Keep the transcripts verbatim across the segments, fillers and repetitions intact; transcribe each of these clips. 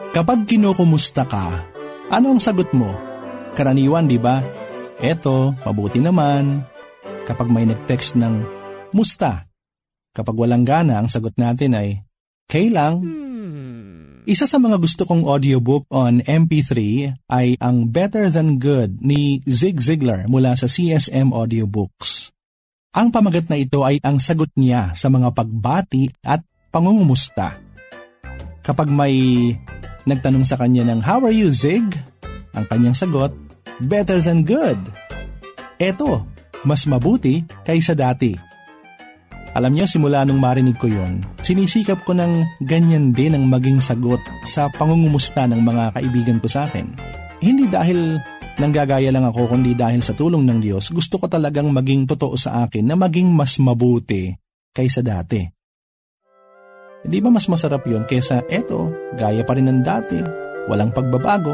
Kapag kinukumusta ka, ano ang sagot mo? Karaniwan, di ba? Eto, mabuti naman. Kapag may nag-text ng, musta? Kapag walang gana, ang sagot natin ay, okay lang. Isa sa mga gusto kong audiobook on M P three ay ang Better Than Good ni Zig Ziglar mula sa C S M Audiobooks. Ang pamagat na ito ay ang sagot niya sa mga pagbati at pangungumusta. Kapag may nagtanong sa kanya ng, how are you, Zig? Ang kanyang sagot, better than good. Eto, mas mabuti kaysa dati. Alam niyo, simula nung marinig ko yon, sinisikap ko ng ganyan din ang maging sagot sa pangungumusta ng mga kaibigan ko sa akin. Hindi dahil nanggagaya lang ako, kundi dahil sa tulong ng Diyos, gusto ko talagang maging totoo sa akin na maging mas mabuti kaysa dati. Di ba mas masarap yun kaysa eto, gaya pa rin ng dati, walang pagbabago?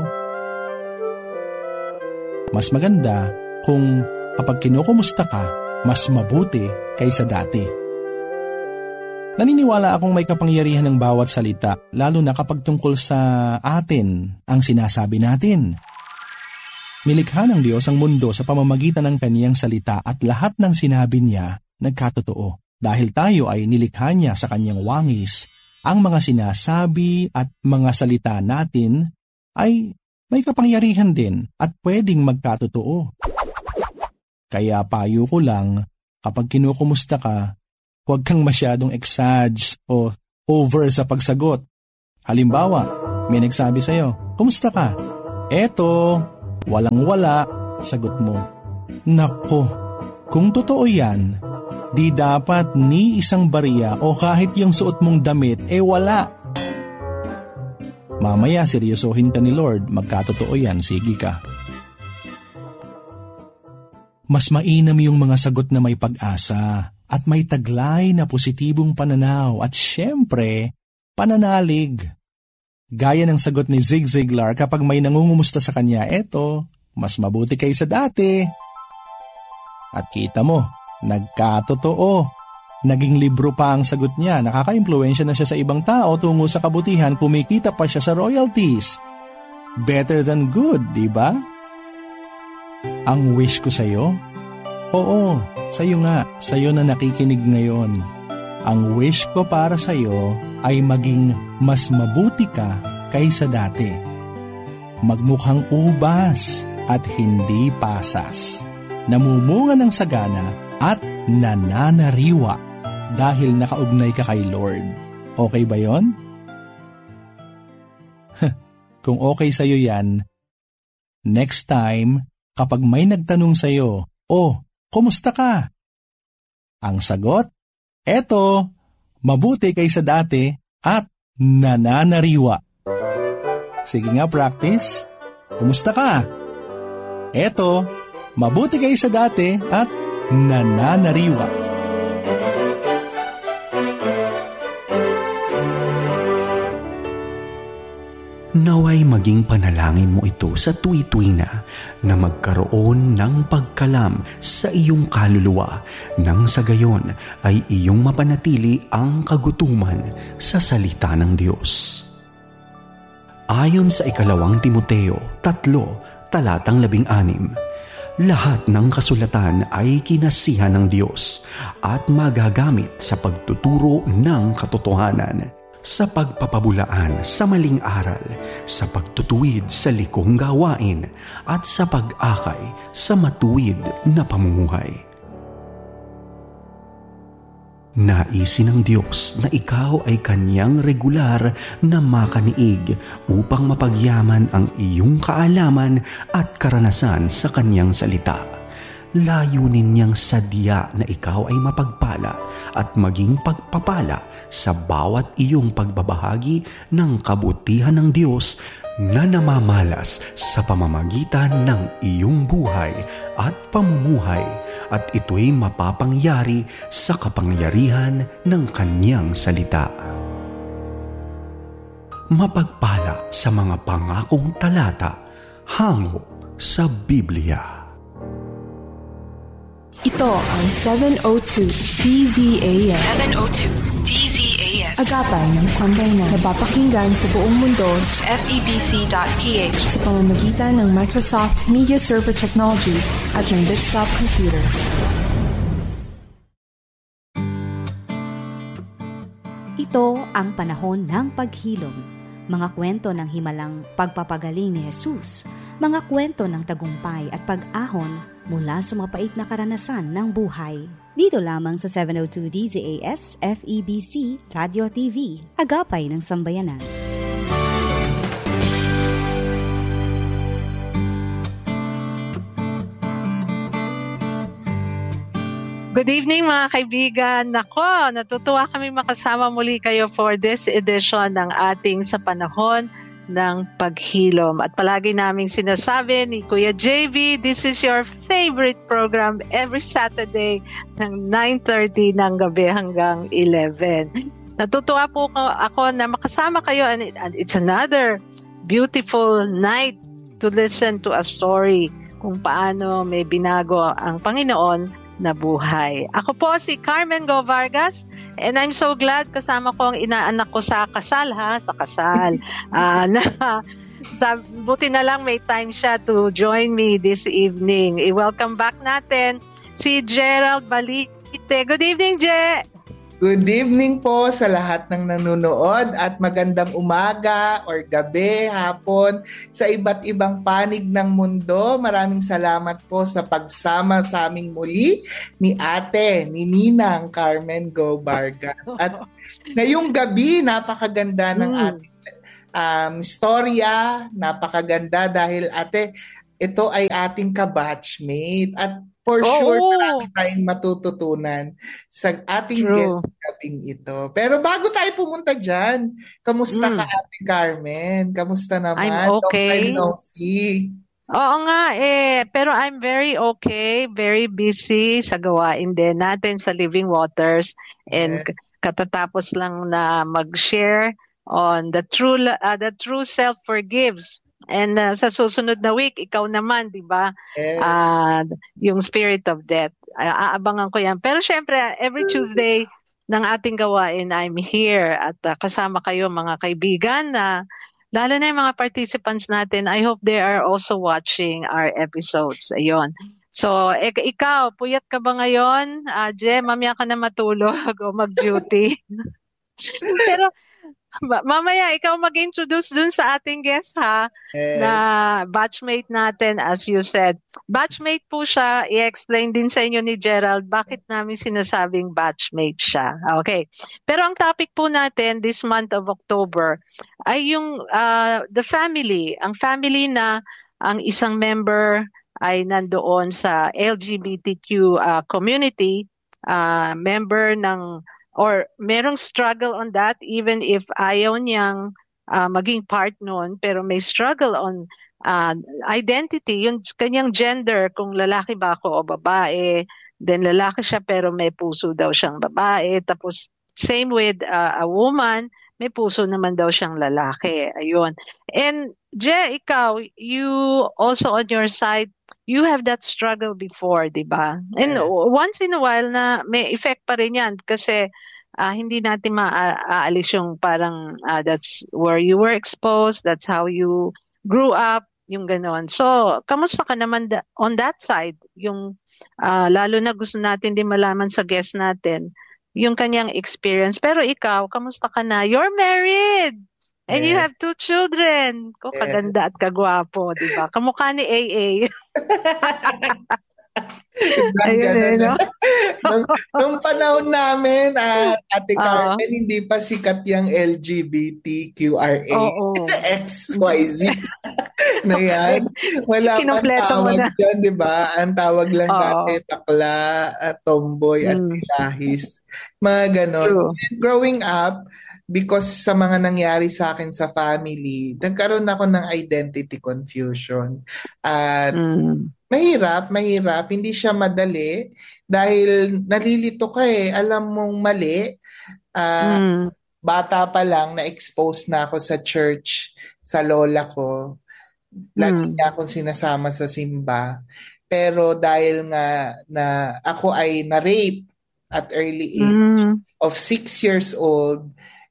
Mas maganda kung kapag kinukumusta ka, mas mabuti kaysa dati. Naniniwala akong may kapangyarihan ng bawat salita, lalo na kapag tungkol sa atin ang sinasabi natin. Nilikha ng Diyos ang mundo sa pamamagitan ng kaniyang salita at lahat ng sinabi niya nagkatotoo. Dahil tayo ay nilikha niya sa kaniyang wangis, ang mga sinasabi at mga salita natin ay may kapangyarihan din at pwedeng magkatotoo. Kaya payo ko lang, kapag kinukumusta ka, huwag kang masyadong exage o over sa pagsagot. Halimbawa, may nagsabi sa'yo, kumusta ka? Eto, walang-wala, sagot mo. Nako, kung totoo yan, di dapat ni isang bariya o kahit yung suot mong damit, eh wala. Mamaya seryosohin ka ni Lord, magkatotoo yan, sige ka. Mas mainam yung mga sagot na may pag-asa at may taglay na positibong pananaw at syempre, pananalig. Gaya ng sagot ni Zig Ziglar kapag may nangungumusta sa kanya, eto, mas mabuti kaysa dati. At kita mo, nagkatotoo. Naging libro pa ang sagot niya, nakaka-impluwensya na siya sa ibang tao tungo sa kabutihan, kumikita pa siya sa royalties. Better than good, di ba? Ang wish ko sa'yo? Oo, sa'yo nga, sa'yo na nakikinig ngayon. Ang wish ko para sa'yo ay maging mas mabuti ka kaysa dati. Magmukhang ubas at hindi pasas. Namumunga ng sagana at nananariwa dahil nakaugnay ka kay Lord. Okay ba yon? Kung okay sa'yo yan, next time, kapag may nagtanong sa'yo, oh, kumusta ka? Ang sagot, eto, mabuti kaysa dati at nananariwa. Sige nga, practice. Kumusta ka? Eto, mabuti kaysa dati at nananariwa. Naway maging panalangin mo ito sa tuwi-tuwi na na magkaroon ng pagkalam sa iyong kaluluwa nang sa gayon ay iyong mapanatili ang kagutuman sa salita ng Diyos. Ayon sa ikalawang Timoteo, tatlo, talatang labing anim, lahat ng kasulatan ay kinasihan ng Diyos at magagamit sa pagtuturo ng katotohanan, sa pagpapabulaan sa maling aral, sa pagtutuwid sa likong gawain, at sa pag-akay sa matuwid na pamumuhay. Naisin ng Diyos na ikaw ay Kanyang regular na makaniig upang mapagyaman ang iyong kaalaman at karanasan sa Kanyang salita. Layunin niyang sadya na ikaw ay mapagpala at maging pagpapala sa bawat iyong pagbabahagi ng kabutihan ng Diyos na namamalas sa pamamagitan ng iyong buhay at pamumuhay, at ito'y mapapangyari sa kapangyarihan ng Kanyang salita. Mapagpala sa mga pangakong talata hango sa Biblia. Ito ang seven oh two D Z A S. seven oh two D Z A S. Agapay ng Sambayanan. Napapakinggan sa buong mundo sa f e b c dot p h sa pamamagitan ng Microsoft Media Server Technologies at ng Desktop Computers. Ito ang panahon ng paghilom. Mga kwento ng himalang pagpapagaling ni Jesus, mga kwento ng tagumpay at pag-ahon mula sa mapait na karanasan ng buhay. Dito lamang sa seven oh two D Z A S F E B C Radio T V, Agapay ng Sambayanan. Good evening mga kaibigan. Nako, natutuwa kami makasama muli kayo for this edition ng ating Sa Panahon ng Paghilom. At palagi naming sinasabi ni Kuya J V, this is your favorite program every Saturday ng nine thirty ng gabi hanggang eleven. Natutuwa po ako na makasama kayo and it's another beautiful night to listen to a story kung paano may binago ang Panginoon na buhay. Ako po si Carmen Go Vargas and I'm so glad kasama ko ang inaanak ko sa kasal ha, sa kasal. uh, na, sa, buti na lang may time siya to join me this evening. I-welcome back natin si Gerald Balite. Good evening, Je! Good evening po sa lahat ng nanonood at magandang umaga or gabi, hapon sa iba't ibang panig ng mundo. Maraming salamat po sa pagsama sa aming muli ni Ate, ni Ninang Carmen Go Vargas. At ngayong gabi, napakaganda ng mm. ating um, storya, napakaganda dahil Ate, ito ay ating kabatchmate at for oh, sure, marami tayong matututunan sa ating guest gabing ito. Pero bago tayo pumunta dyan, kamusta mm. ka, Ate Carmen? Kamusta naman? I'm okay. Long time no see. Oo nga eh, pero I'm very okay, very busy sa gawain din natin sa Living Waters. And yeah. katatapos lang na mag-share on the true uh, the true self forgives. And uh, sa susunod na week, ikaw naman, di ba? Yes. Uh, yung Spirit of Death. Uh, aabangan ko yan. Pero syempre, every Tuesday ng ating gawain, I'm here. At uh, kasama kayo mga kaibigan na lalo na yung mga participants natin. I hope they are also watching our episodes. Ayun. So, ik- ikaw, puyat ka ba ngayon? Uh, Je, mamaya ka na matulog o mag-duty. Pero, mamaya, ikaw mag-introduce dun sa ating guest, ha? Yes. Na batchmate natin, as you said. Batchmate po siya. I-explain din sa inyo ni Gerald bakit namin sinasabing batchmate siya. Okay. Pero ang topic po natin this month of October ay yung uh, the family. Ang family na ang isang member ay nandoon sa L G B T Q uh, community, uh, member ng or merong struggle on that even if ayaw niyang uh, maging part nun, pero may struggle on uh, identity, yung kanyang gender, kung lalaki ba ako o babae, then lalaki siya pero may puso daw siyang babae, tapos same with uh, a woman, may puso naman daw siyang lalaki. Ayun. And Je, ikaw, you also on your side, you have that struggle before, di ba? And yeah. once in a while na may effect pa rin yan kasi uh, hindi natin maaalis yung parang uh, that's where you were exposed, that's how you grew up, yung ganon. So, kamusta ka naman da- on that side? Yung uh, lalo na gusto natin din malaman sa guest natin, yung kanyang experience. Pero ikaw, kamusta ka na? You're married! And yeah. you have two children. Ko yeah. kaganda at kagwapo, di ba? Kamukha ni A A. Ayun, eh, no? nung, nung panahon namin, uh, Ate Carmen, uh-huh. hindi pa sikat yung L G B T Q R A X Y Z na yan. Wala pang tawag dyan, di ba? Ang tawag lang uh-huh. dati, takla, uh, tomboy, mm. at silahis. Mga ganon. And growing up, because sa mga nangyari sa akin sa family, nagkaroon ako ng identity confusion. At mm. mahirap, mahirap. Hindi siya madali dahil nalilito ka eh. Alam mong mali. Uh, mm. Bata pa lang, na-expose na ako sa church, sa lola ko. Lagi mm. niya akong sinasama sa simba. Pero dahil nga na ako ay na-rape at early age mm. of six years old,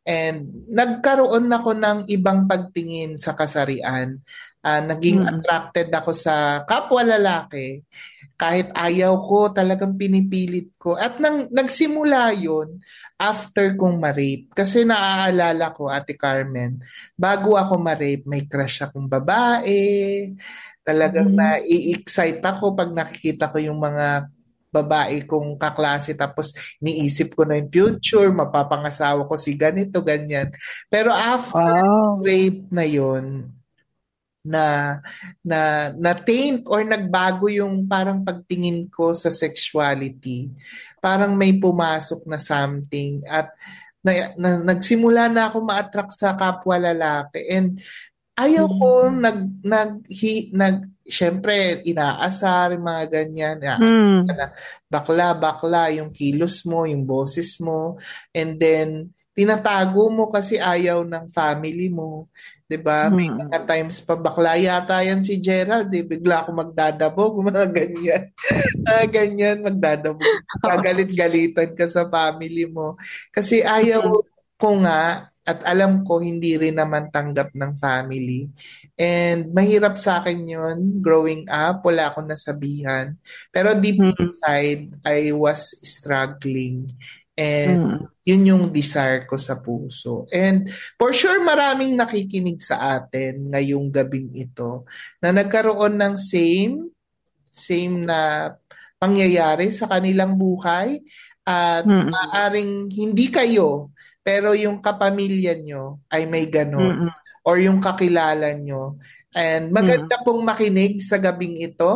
And nagkaroon ako ng ibang pagtingin sa kasarian. Uh, naging mm-hmm. attracted ako sa kapwa lalaki. Kahit ayaw ko, talagang pinipilit ko. At nang, nagsimula yon after kong ma-rape. Kasi naaalala ko, Ate Carmen, bago ako ma-rape, may crush akong babae. Talagang mm-hmm. na-i-excite ako pag nakikita ko yung mga babae kong kaklase, tapos niisip ko na yung future, mapapangasawa ko si ganito, ganyan. Pero after wow. rape na yon na na na taint or nagbago yung parang pagtingin ko sa sexuality. Parang may pumasok na something at na, na, nagsimula na ako ma-attract sa kapwa lalaki, and ayaw mm. ko nag nag hi, nag syempre inaasar mga ganyan. Mm. Bakla bakla yung kilos mo, yung boses mo, and then tinatago mo kasi ayaw ng family mo. 'Di ba? May hmm. mga times pa bakla yata yan si Gerald, eh. Bigla ako magdadabog, mga ganyan. Mga ganyan, magdadabog. Kagalit-galitan ka sa family mo. Kasi ayaw ko nga, at alam ko hindi rin naman tanggap ng family. And mahirap sa akin yun, growing up, wala akong nasabihan. Pero deep inside, I was struggling. And mm. yun yung desire ko sa puso. And for sure, maraming nakikinig sa atin ngayong gabing ito na nagkaroon ng same, same na pangyayari sa kanilang buhay. At mm. maaring hindi kayo, pero yung kapamilya nyo ay may ganon. Mm. Or yung kakilala nyo. And maganda mm. pong makinig sa gabing ito.